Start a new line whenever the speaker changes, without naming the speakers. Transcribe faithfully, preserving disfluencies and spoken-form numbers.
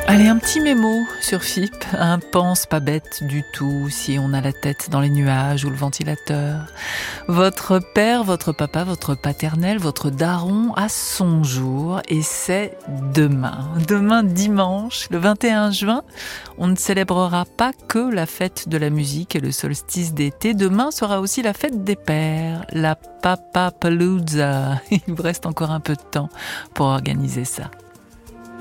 Allez, un petit mémo sur F I P, un pense pas bête du tout si on a la tête dans les nuages ou le ventilateur. Votre père, votre papa, votre paternel, votre daron a son jour et c'est demain. Demain dimanche, le vingt et un juin, on ne célébrera pas que la fête de la musique et le solstice d'été. Demain sera aussi la fête des pères, la Papapalooza. Il vous reste encore un peu de temps pour organiser ça.